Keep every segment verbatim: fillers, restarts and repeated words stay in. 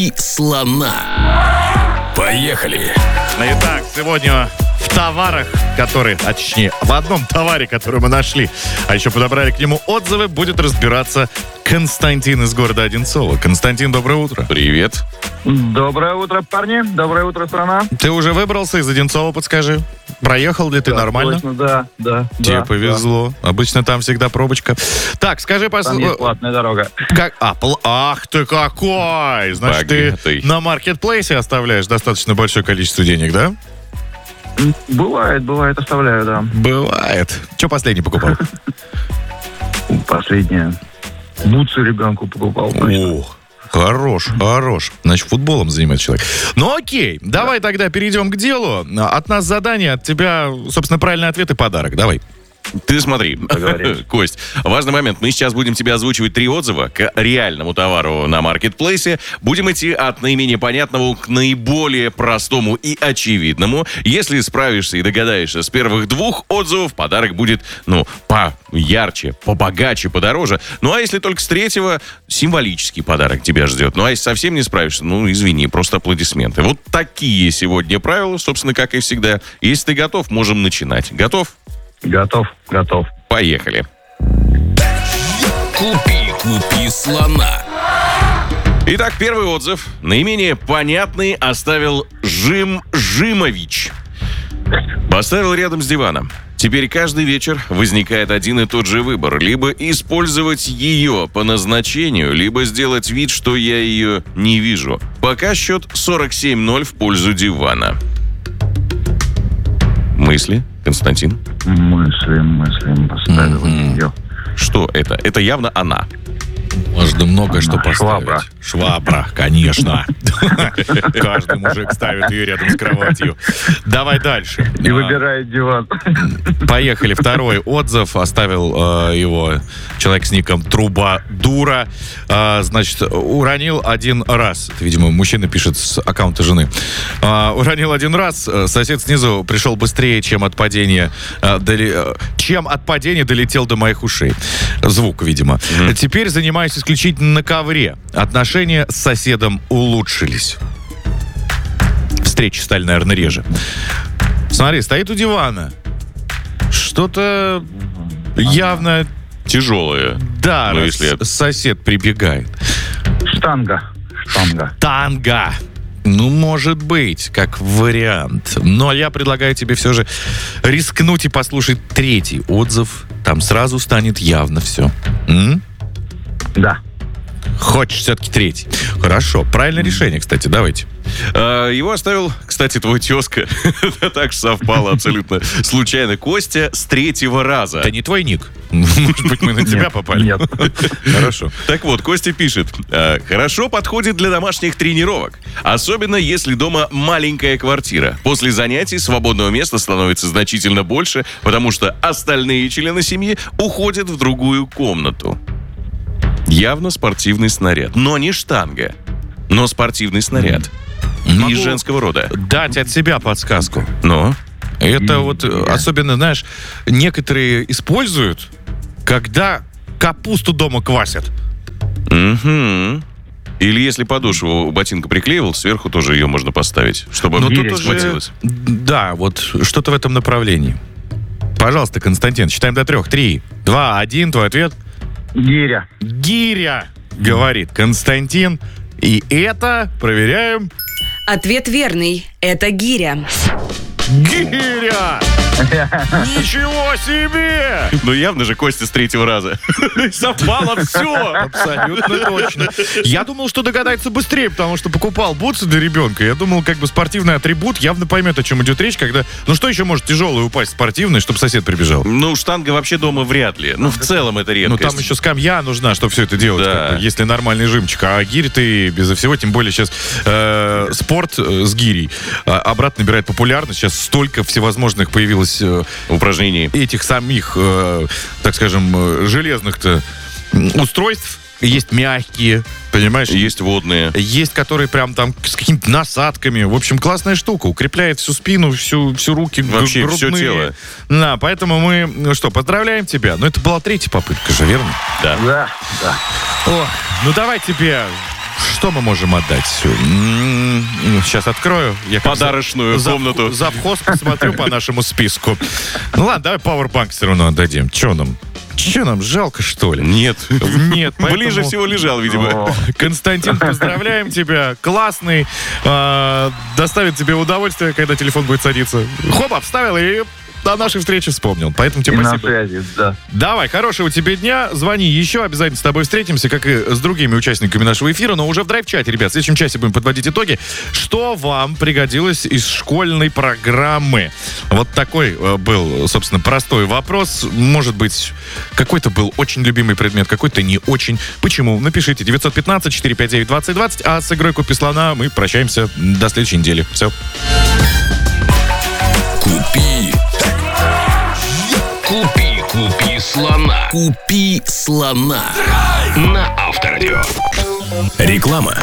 и слона. Поехали! Итак, сегодня в товарах, которые, а точнее, в одном товаре, который мы нашли, а еще подобрали к нему отзывы, будет разбираться Константин из города Одинцово. Константин, доброе утро. Привет. Доброе утро, парни. Доброе утро, страна. Ты уже выбрался из Одинцова, подскажи? Проехал ли ты Да, нормально? точно, да, да. Тебе да, повезло. Обычно там всегда пробочка. Так, скажи, да. Там пос... есть платная дорога. как... а, пл... Ах ты какой! Значит, Богатый. ты на маркетплейсе оставляешь достаточно большое количество денег, да? Бывает, бывает, оставляю, да. Бывает. Что последний покупал? Последнее. Бутсы ребенку покупал. точно. Ох, хорош, хорош. Значит, футболом занимается человек. Ну окей, давай тогда перейдем к делу. От нас задание, от тебя, собственно, правильный ответ и подарок. Давай. Ты смотри, Договорились. Кость, важный момент. Мы сейчас будем тебе озвучивать три отзыва к реальному товару на маркетплейсе. Будем идти от наименее понятного к наиболее простому и очевидному. Если справишься и догадаешься с первых двух отзывов, подарок будет, ну, поярче, побогаче, подороже. Ну, а если только с третьего, символический подарок тебя ждет. Ну, а если совсем не справишься, ну, извини, просто аплодисменты. Вот такие сегодня правила, собственно, как и всегда. Если ты готов, можем начинать. Готов? Готов, готов. Поехали. Купи, купи слона. Итак, первый отзыв. Наименее понятный оставил Жим Жимович. Поставил рядом с диваном. Теперь каждый вечер возникает один и тот же выбор. Либо использовать ее по назначению, либо сделать вид, что я ее не вижу. Пока счет сорок семь ноль в пользу дивана. Мысли, Константин? Мыслим, мыслим, поставил Мгм. ее. Что это? Это явно она. Можно много что поставить. Швабра. Швабра, конечно. Каждый мужик ставит ее рядом с кроватью. Давай дальше. И А, выбирает диван. Поехали. Второй отзыв оставил э, его человек с ником Труба Дура. Э, значит, уронил один раз. Это, видимо, мужчина пишет с аккаунта жены. Э, уронил один раз. Сосед снизу пришел быстрее, чем от падения, э, доли- э, чем от падения долетел до моих ушей. Звук, видимо. Теперь занимаюсь исключительно на ковре. Отношения с соседом улучшились. Встречи стали, наверное, реже. Смотри, стоит у дивана. Что-то явно... Тяжелая. Да, Ну, раз если- сосед прибегает. Штанга. Штанга. Танго. Ну, может быть, как вариант. Но я предлагаю тебе все же рискнуть и послушать третий отзыв. Там сразу станет явно все. М? Да. Хочешь все-таки третий? Хорошо. Правильное решение, кстати. Давайте. А, Его оставил, кстати, твой тезка. Это так же совпало абсолютно случайно. Костя с третьего раза. Это не твой ник? Может быть, мы на тебя Нет, попали? нет. Хорошо. Так вот, Костя пишет. «А, Хорошо подходит для домашних тренировок. Особенно, если дома маленькая квартира. После занятий свободного места становится значительно больше, потому что остальные члены семьи уходят в другую комнату. Явно спортивный снаряд. Но не штанга. Но спортивный снаряд. Могу Из женского рода. дать от себя подсказку. Но... Это вот э, особенно, знаешь, некоторые используют, когда капусту дома квасят. Мгм. Или если подошву ботинка приклеивал, сверху тоже ее можно поставить, чтобы Но ну, тут уже... схватилось. Да, вот что-то в этом направлении. Пожалуйста, Константин, считаем до трех. Три, два, один, твой ответ. Гиря. Гиря, говорит Константин. И это проверяем. Ответ верный. Это гиря. Гиря! Ничего себе! Ну явно же Костя с третьего раза. Совпало все! Абсолютно точно. Я думал, что догадается быстрее, потому что покупал бутсы для ребенка. Я думал, как бы спортивный атрибут явно поймет, о чем идет речь, когда... Ну что еще может тяжелое упасть спортивное, чтобы сосед прибежал? Ну, штанга вообще дома вряд ли. Ну, в целом это Ну, редкость. там еще скамья нужна, чтобы все это делать, Да. как бы, если нормальный жимчик. А гирь ты безо всего, тем более сейчас э, спорт э, с гирей э, обратно набирает популярность. Сейчас столько всевозможных появилось э, Упражнений. этих самих, э, так скажем, э, железных-то м, устройств. Есть мягкие, понимаешь? Есть водные. Есть, которые прям там с какими-то насадками. В общем, классная штука. Укрепляет всю спину, всю, всю руки, г- Вообще грудные. всё тело. Да, поэтому мы, ну что, поздравляем тебя. Но это была третья попытка же, верно? Да. Да, да. О, ну давай тебе что мы можем отдать? Сейчас открою. Я как Подарочную зав... комнату. Завхоз посмотрю по нашему списку. Ну ладно, давай пауэрбанк все равно отдадим. Че нам? Че нам, жалко, что ли? Нет. Нет, поэтому... Ближе всего лежал, видимо. Константин, поздравляем тебя. Классный. Э, доставит тебе удовольствие, когда телефон будет садиться. Хоп, обставил и до нашей встречи вспомнил. Поэтому тебе И на спасибо. связи, да. Давай, хорошего тебе дня. Звони еще, обязательно с тобой встретимся, как и с другими участниками нашего эфира, но уже в драйв-чате, ребят. В следующем часе будем подводить итоги. Что вам пригодилось из школьной программы? Вот такой э, был, собственно, простой вопрос. Может быть, какой-то был очень любимый предмет, какой-то не очень. Почему? Напишите девятьсот пятнадцать четыреста пятьдесят девять двадцать двадцать, а с игрой «Купи слона» мы прощаемся до следующей недели. Все. Купи. Купи, купи слона. Купи слона. На Авторадио. Реклама.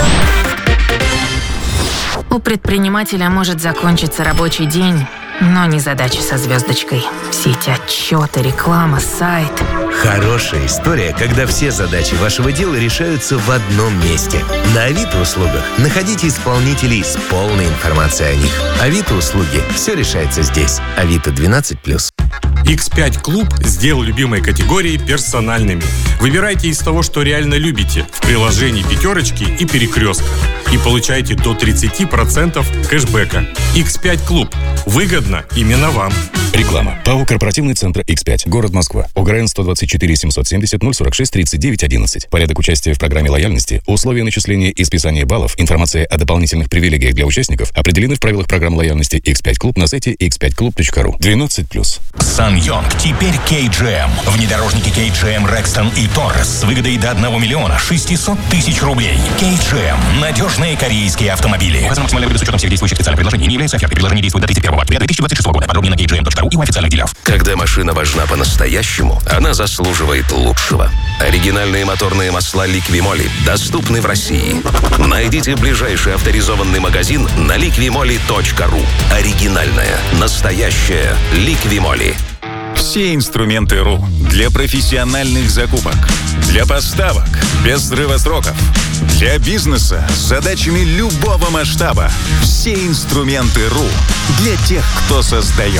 У предпринимателя может закончиться рабочий день, но не задача со звездочкой. Все эти отчеты, реклама, сайт. Хорошая история, когда все задачи вашего дела решаются в одном месте. На Авито услугах находите исполнителей с полной информацией о них. Авито услуги. Все решается здесь. Авито двенадцать плюс. икс пять Клуб сделал любимые категории персональными. Выбирайте из того, что реально любите, в приложении «Пятерочки» и «Перекрестка». И получайте до тридцать процентов кэшбэка. икс пять Клуб. Выгодно именно вам. Реклама. ПАО «Корпоративный центр икс пять». Город Москва. ОГРН сто двадцать четыре семьсот семьдесят ноль сорок шесть тридцать девять одиннадцать. Порядок участия в программе лояльности, условия начисления и списания баллов, информация о дополнительных привилегиях для участников определены в правилах программ лояльности икс пять Клуб на сайте икс пять клуб точка ру. двенадцать плюс. Саньонг теперь кей джи эм. Внедорожники кей джи эм Рекстон и Торрес с выгодой до одного миллиона шестисот тысяч рублей. кей джи эм. Надежные корейские автомобили. Указано максимальная выгода с учетом всех действующих специальных предложений. Не является офертой. Предложение действует до тридцать первого октября две тысячи двадцать шестого года. Подробнее на кей джи эм точка ру и у официальных дилеров. Когда машина важна по-настоящему, она заслуживает лучшего. Оригинальные моторные масла Liqui-Moly доступны в России. Найдите ближайший авторизованный магазин на ликвимоли точка ру. Оригинальная, настоящая Liqui-Moly. Все инструменты РУ для профессиональных закупок, для поставок без срыва сроков, для бизнеса с задачами любого масштаба. Все инструменты РУ для тех, кто создает.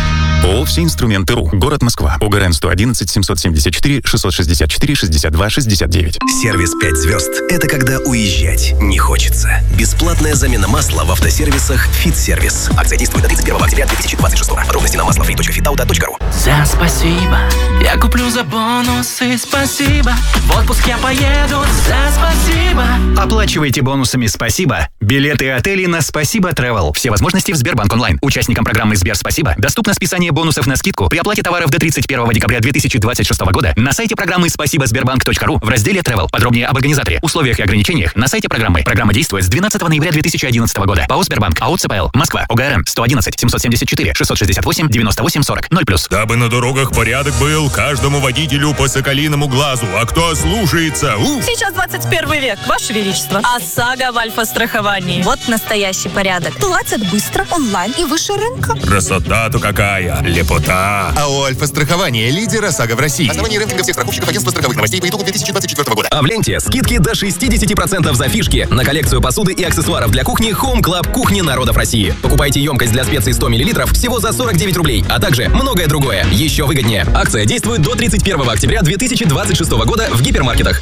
ООО «Все инструменты РУ». Город Москва. ОГРН сто одиннадцать семьсот семьдесят четыре шестьсот шестьдесят четыре шестьдесят два шестьдесят девять. Сервис пять звезд – это когда уезжать не хочется. Бесплатная замена масла в автосервисах «Фит-сервис». Акция действует до тридцать первого октября две тысячи двадцать шестого. Подробности на маслофри точка фитауто точка ру. За спасибо. Я куплю за бонусы. Спасибо. В отпуск я поеду. За спасибо. Оплачивайте бонусами «Спасибо» билеты и отели на «Спасибо Travel». Все возможности в Сбербанк онлайн. Участникам программы «Сбер Спасибо» доступно списание бонусов на скидку при оплате товаров до тридцать первого декабря две тысячи двадцать шестого года на сайте программы спасибо сбербанк точка ру в разделе Travel. Подробнее об организаторе, условиях и ограничениях на сайте программы. Программа действует с двенадцатого ноября две тысячи одиннадцатого года. ПАО Сбербанк, АО ЦПЛ, Москва, ОГРН сто одиннадцать семьсот семьдесят четыре шестьсот шестьдесят восемь девяносто восемь сорок ноль плюс. Дабы на дорогах порядок был, каждому водителю по соколиному глазу. А кто слушается? У! Сейчас двадцать первый век, Ваше Величество. ОСАГО в альфа-страховании. Вот настоящий порядок. Платят быстро, онлайн и выше рынка. Красота-то какая! Лепота! АО «Альфа-страхование» — лидер ОСАГО в России. Основание рейтинга всех страховщиков агентства страховых новостей по итогу две тысячи двадцать четвёртого года. А в ленте скидки до шестьдесят процентов за фишки на коллекцию посуды и аксессуаров для кухни Home Club Кухни народов России. Покупайте емкость для специй сто миллилитров всего за сорок девять рублей, а также многое другое. Еще выгоднее. Акция действует до тридцать первого октября две тысячи двадцать шестого года в гипермаркетах.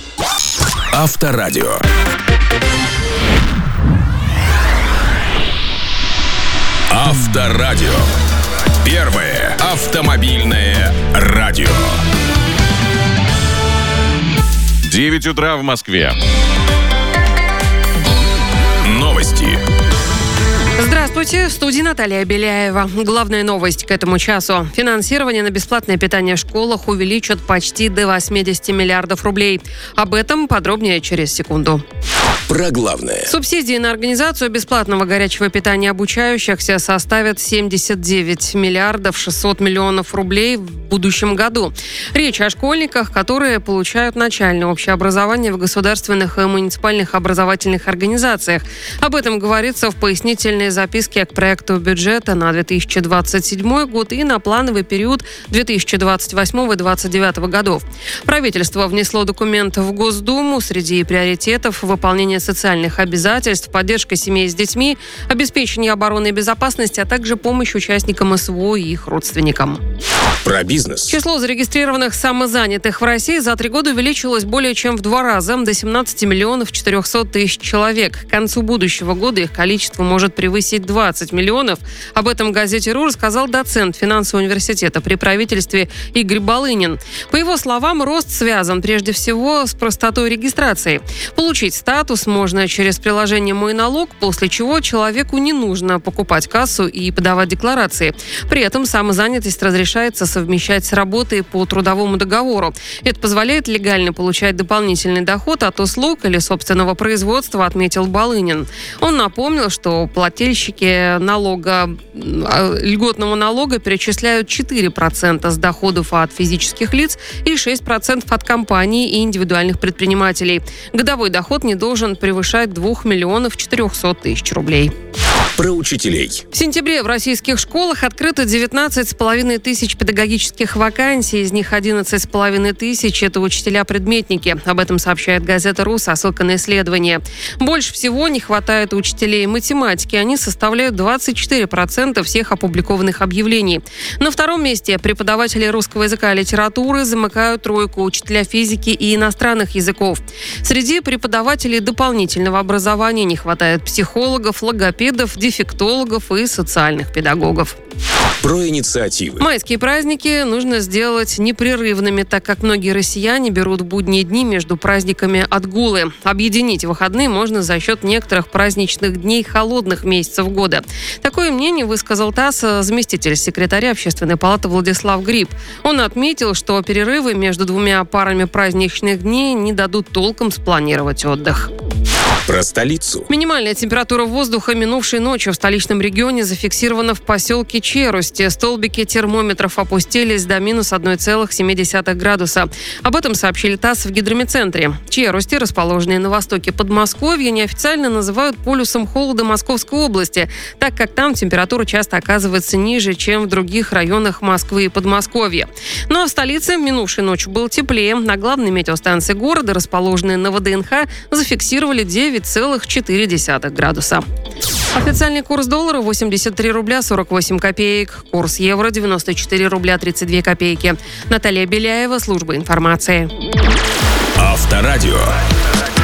Авторадио. Авторадио. Первое автомобильное радио. девять утра в Москве. Новости. Здравствуйте, в студии Наталья Беляева. Главная новость к этому часу. Финансирование на бесплатное питание в школах увеличат почти до восемьдесят миллиардов рублей. Об этом подробнее через секунду. Про главное. Субсидии на организацию бесплатного горячего питания обучающихся составят семьдесят девять миллиардов шестьсот миллионов рублей в будущем году. Речь о школьниках, которые получают начальное общее образование в государственных и муниципальных образовательных организациях. Об этом говорится в пояснительной записке списке к проекту бюджета на две тысячи двадцать седьмой год и на плановый период две тысячи двадцать восьмого — две тысячи двадцать девятого годов. Правительство внесло документ в Госдуму. Среди приоритетов — выполнение социальных обязательств, поддержка семей с детьми, обеспечение обороны и безопасности, а также помощь участникам СВО и их родственникам. Про бизнес. Число зарегистрированных самозанятых в России за три года увеличилось более чем в два раза, до семнадцати миллионов четырехсот тысяч человек. К концу будущего года их количество может превысить двадцать миллионов. Об этом газете РУ рассказал доцент финансового университета при правительстве Игорь Балынин. По его словам, рост связан прежде всего с простотой регистрации. Получить статус можно через приложение «Мой налог», после чего человеку не нужно покупать кассу и подавать декларации. При этом самозанятость разрешается совмещать с работой по трудовому договору. Это позволяет легально получать дополнительный доход от услуг или собственного производства, отметил Балынин. Он напомнил, что плательщики налога, льготного налога перечисляют четыре процента с доходов от физических лиц и шесть процентов от компаний и индивидуальных предпринимателей. Годовой доход не должен превышать двух миллионов четырехсот тысяч рублей. Про учителей. В сентябре в российских школах открыто девятнадцать с половиной тысяч педагогических вакансий, из них одиннадцать с половиной тысяч – это учителя-предметники. Об этом сообщает газета РУ со ссылкой на исследование. Больше всего не хватает учителей математики. Они составляют двадцать четыре процента всех опубликованных объявлений. На втором месте преподаватели русского языка и литературы замыкают тройку, учителя физики и иностранных языков. Среди преподавателей дополнительного образования не хватает психологов, логопедов, дефектологов и социальных педагогов. Про инициативы. Майские праздники нужно сделать непрерывными, так как многие россияне берут будние дни между праздниками отгулы. Объединить выходные можно за счет некоторых праздничных дней холодных месяцев года. Такое мнение высказал ТАСС заместитель секретаря Общественной палаты Владислав Гриб. Он отметил, что перерывы между двумя парами праздничных дней не дадут толком спланировать отдых. Про столицу. Минимальная температура воздуха минувшей ночью в столичном регионе зафиксирована в поселке Черусти. Столбики термометров опустились до минус одна целая семь десятых градуса. Об этом сообщили ТАСС в гидрометцентре. Черусти, расположенные на востоке Подмосковья, неофициально называют полюсом холода Московской области, так как там температура часто оказывается ниже, чем в других районах Москвы и Подмосковья. Ну а в столице минувшей ночью было теплее. На главной метеостанции города, расположенной на ВДНХ, зафиксировали девять целых четыре десятых градуса. Официальный курс доллара восемьдесят три рубля сорок восемь копеек. Курс евро девяносто четыре рубля тридцать две копейки. Наталья Беляева, служба информации. Авторадио.